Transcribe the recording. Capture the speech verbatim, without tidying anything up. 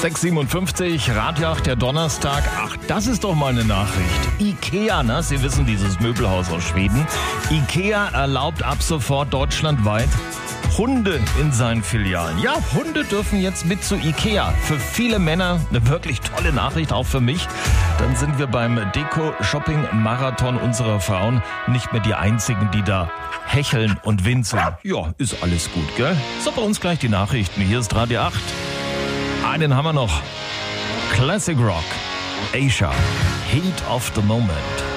sechs Uhr siebenundfünfzig, Radio acht, der Donnerstag. Ach, das ist doch mal eine Nachricht. Ikea, ne? Sie wissen, dieses Möbelhaus aus Schweden. Ikea erlaubt ab sofort deutschlandweit Hunde in seinen Filialen. Ja, Hunde dürfen jetzt mit zu Ikea. Für viele Männer eine wirklich tolle Nachricht, auch für mich. Dann sind wir beim Deko-Shopping-Marathon unserer Frauen nicht mehr die Einzigen, die da hecheln und winseln. Ja, ist alles gut, gell? So, bei uns gleich die Nachrichten. Hier ist Radio acht. Einen haben wir noch. Classic Rock. Asia. Heat of the Moment.